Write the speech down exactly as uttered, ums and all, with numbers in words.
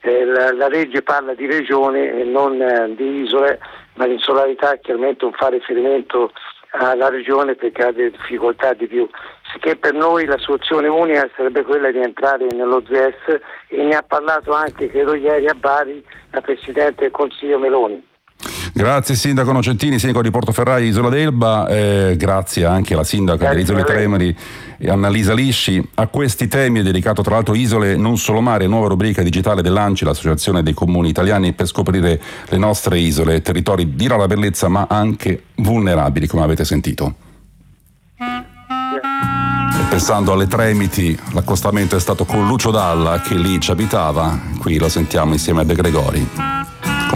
eh, la, la legge parla di regione e non eh, di isole, ma l'insularità chiaramente non fa riferimento alla regione perché ha delle difficoltà di più, che per noi la soluzione unica sarebbe quella di entrare nello Z E S, e ne ha parlato anche, credo ieri a Bari, la Presidente del Consiglio Meloni. Grazie Sindaco Nocentini, Sindaco di Portoferraio, Isola d'Elba, eh, grazie anche alla Sindaca delle Isole Tremeri, Annalisa Lisci. A questi temi è dedicato tra l'altro Isole non solo mare, nuova rubrica digitale dell'A N C I, l'Associazione dei Comuni Italiani, per scoprire le nostre isole, territori di rara bellezza ma anche vulnerabili, come avete sentito. E pensando alle Tremiti, l'accostamento è stato con Lucio Dalla, che lì ci abitava, qui lo sentiamo insieme a De Gregori.